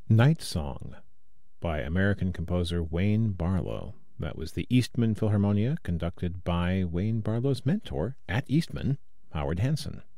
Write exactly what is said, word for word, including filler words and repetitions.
Night Song by American composer Wayne Barlow. That was the Eastman Philharmonia, conducted by Wayne Barlow's mentor at Eastman, Howard Hanson.